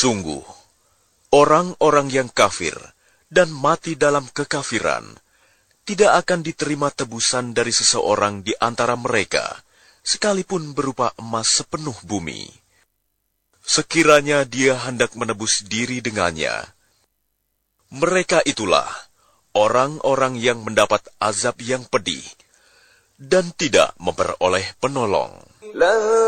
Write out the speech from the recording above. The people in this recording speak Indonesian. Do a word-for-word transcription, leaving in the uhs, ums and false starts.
Sungguh, orang-orang yang kafir dan mati dalam kekafiran tidak akan diterima tebusan dari seseorang di antara mereka, sekalipun berupa emas sepenuh bumi. Sekiranya dia hendak menebus diri dengannya, mereka itulah orang-orang yang mendapat azab yang pedih dan tidak memperoleh penolong.